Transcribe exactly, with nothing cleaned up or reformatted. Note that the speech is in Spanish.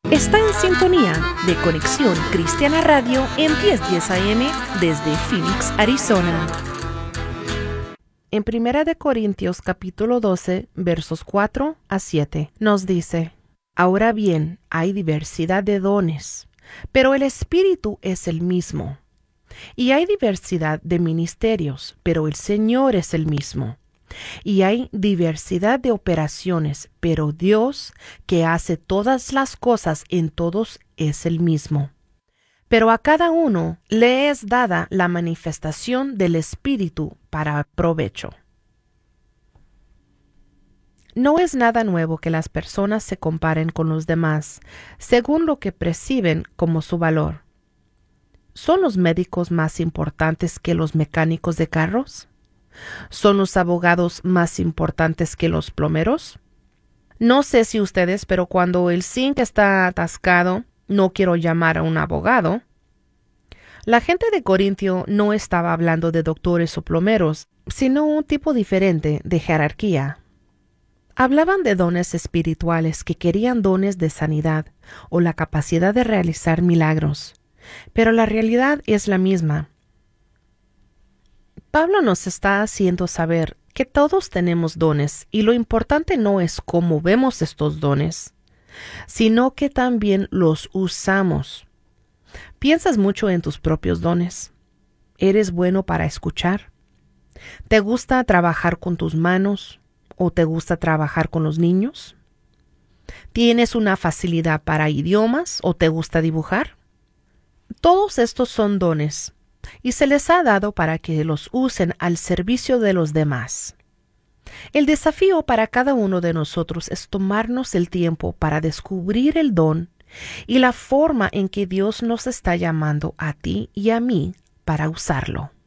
Está en sintonía de Conexión Cristiana Radio en diez diez A M desde Phoenix, Arizona. En Primera de Corintios capítulo doce, versos cuatro a siete, nos dice: Ahora bien, hay diversidad de dones, pero el Espíritu es el mismo. Y hay diversidad de ministerios, pero el Señor es el mismo. Y hay diversidad de operaciones, pero Dios, que hace todas las cosas en todos, es el mismo. Pero a cada uno le es dada la manifestación del Espíritu para provecho. No es nada nuevo que las personas se comparen con los demás, según lo que perciben como su valor. ¿Son los médicos más importantes que los mecánicos de carros? ¿Son los abogados más importantes que los plomeros? No sé si ustedes, pero cuando el zinc está atascado, no quiero llamar a un abogado. La gente de Corintio no estaba hablando de doctores o plomeros, sino un tipo diferente de jerarquía. Hablaban de dones espirituales que querían dones de sanidad o la capacidad de realizar milagros, pero la realidad es la misma. Pablo nos está haciendo saber que todos tenemos dones y lo importante no es cómo vemos estos dones, sino que también los usamos. ¿Piensas mucho en tus propios dones? ¿Eres bueno para escuchar? ¿Te gusta trabajar con tus manos o te gusta trabajar con los niños? ¿Tienes una facilidad para idiomas o te gusta dibujar? Todos estos son dones y se les ha dado para que los usen al servicio de los demás. El desafío para cada uno de nosotros es tomarnos el tiempo para descubrir el don y la forma en que Dios nos está llamando a ti y a mí para usarlo.